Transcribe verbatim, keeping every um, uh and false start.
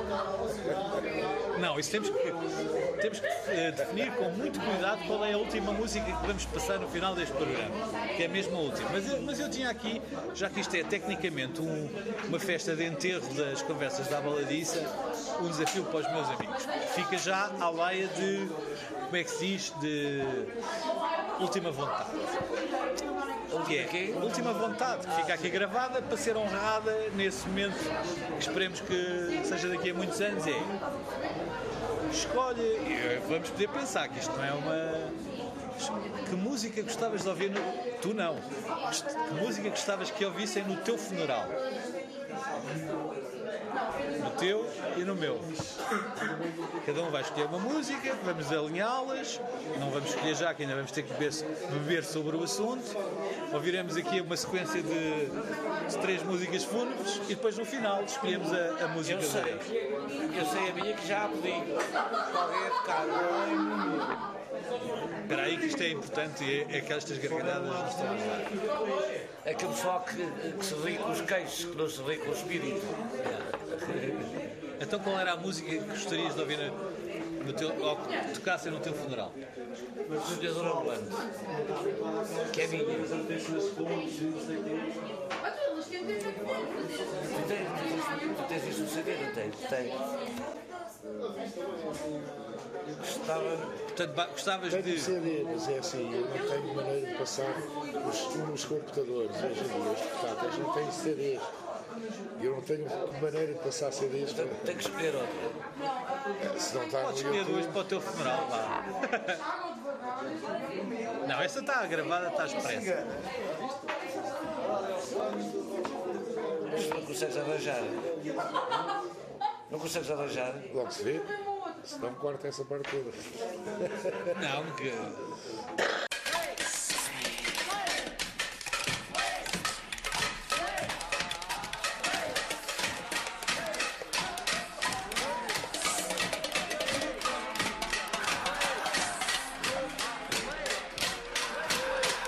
Não, isso temos que, temos que uh, definir com muito cuidado qual é a última música que vamos passar no final deste programa, que é mesmo a última. Mas, eu- mas eu tinha aqui, já que isto é tecnicamente um- uma festa de enterro das conversas da Baladiça, um desafio para os meus amigos. Fica já à laia de, como é que se diz, de última vontade. Que é última vontade, que fica aqui gravada para ser honrada nesse momento que esperemos que seja daqui a muitos anos. É escolhe, e vamos poder pensar que isto não é uma. Que música gostavas de ouvir no. Tu não. Que música gostavas que ouvissem no teu funeral? No teu e no meu. Cada um vai escolher uma música, vamos alinhá-las, não vamos escolher já, que ainda vamos ter que beber, beber sobre o assunto. Ouviremos aqui uma sequência de, de três músicas fúnebres e depois no final escolhemos a, a música Eu sei, deles. eu sei a minha que já a pedi. Qualquer tocar. Espera aí que isto é importante e é, é que estas gargalhadas não estão a usar. Aquele pessoal que, que se ri com os queixos, que não se ri com o espírito. Então qual era a música que gostarias de ouvir no, no teu, ou que tocassem no teu funeral? Sonhador ambulante. Que é minha. Tu tens, tu tens visto o C D, não tens? Tens. Gostava. Portanto, ba- gostavas Tenho de. C D, mas é assim, eu não tenho maneira de passar os, nos computadores hoje em dia, os portáteis não têm C Ds. Eu não tenho maneira de passar C Ds para. Tem que escolher outra. Se não está no Podes escolher duas YouTube, para o teu funeral, vá. Não, essa está gravada, está expressa. Mas não consegues arranjar. Não consegues arranjar. logo se vê. Se não, corta essa parte toda. Não, que.